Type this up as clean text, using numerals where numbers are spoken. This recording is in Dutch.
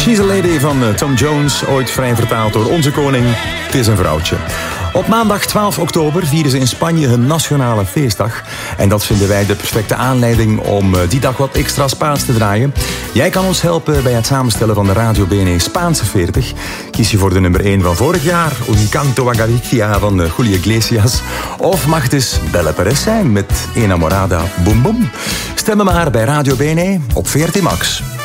She's a Lady van Tom Jones, ooit vrij vertaald door Onze Koning. Het is een vrouwtje. Op maandag 12 oktober vieren ze in Spanje hun nationale feestdag. En dat vinden wij de perfecte aanleiding om die dag wat extra Spaans te draaien. Jij kan ons helpen bij het samenstellen van de Radio BNE Spaanse 40. Kies je voor de nummer 1 van vorig jaar, Un Canto a Galicia van Julio Iglesias. Of mag het eens Bella Perez zijn met Enamorada Boom Boom. Stem maar bij Radio BNE op 14 Max.